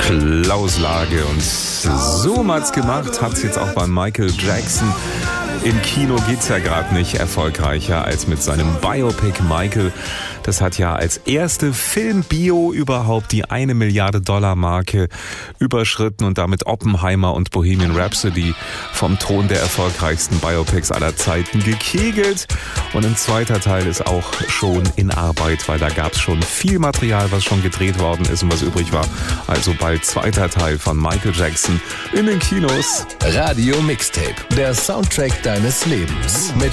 Applauslage. Und so hat's gemacht, hat's jetzt auch bei Michael Jackson. Im Kino geht's ja gerade nicht erfolgreicher als mit seinem Biopic Michael. Das hat ja als erste Filmbio überhaupt die 1 Milliarde Dollar Marke überschritten und damit Oppenheimer und Bohemian Rhapsody vom Thron der erfolgreichsten Biopics aller Zeiten gekegelt. Und ein zweiter Teil ist auch schon in Arbeit, weil da gab's schon viel Material, was schon gedreht worden ist und was übrig war. Also bald zweiter Teil von Michael Jackson in den Kinos. Radio Mixtape, der Soundtrack deines Lebens mit